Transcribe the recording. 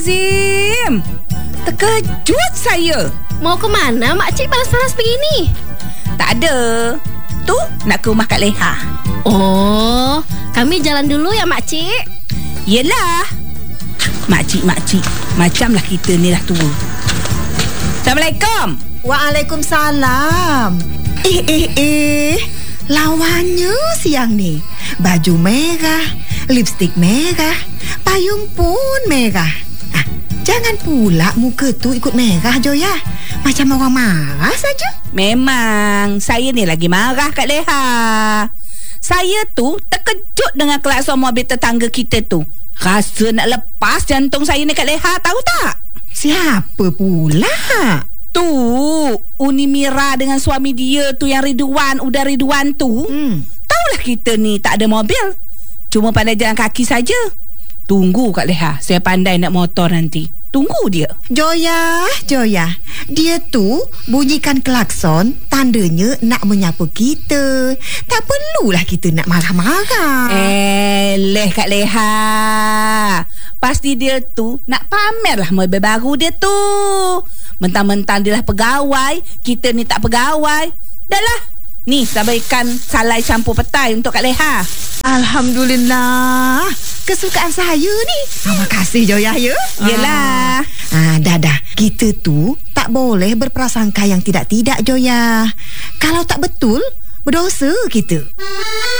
Zim, terkejut saya. Mau ke mana makcik panas-panas begini? Tak ada. Tu nak ke rumah Kak Leha. Oh, kami jalan dulu ya makcik. Yelah, makcik macamlah kita ni dah tua. Assalamualaikum. Waalaikumsalam. Lawannya siang ni. Baju merah, lipstik merah, payung pun merah. Jangan pula muka tu ikut merah, Joya. Macam orang marah saja. Memang saya ni lagi marah Kak Leha. Saya tu terkejut dengan klakson mobil tetangga kita tu. Rasa nak lepas jantung saya ni Kak Leha, tahu tak? Siapa pula? Tu Uni Mira dengan suami dia tu yang Uda Ridwan tu. Taulah kita ni tak ada mobil, cuma pandai jalan kaki saja. Tunggu Kak Leha, saya pandai nak motor nanti. Tunggu dia. Joya, dia tu bunyikan klakson, tandanya nak menyapa kita. Tak perlulah kita nak marah-marah. Leh Kak Leha, pasti dia tu nak pamer lah mobil baru dia tu. Mentang-mentang dia lah pegawai, kita ni tak pegawai. Dah lah, ni sabaikan salai campur petai untuk Kak Leha. Alhamdulillah, kesukaan saya ni. Terima kasih Joya ya. Yelah. Dah. Kita tu tak boleh berprasangka yang tidak-tidak, Joya. Kalau tak betul, berdosa kita.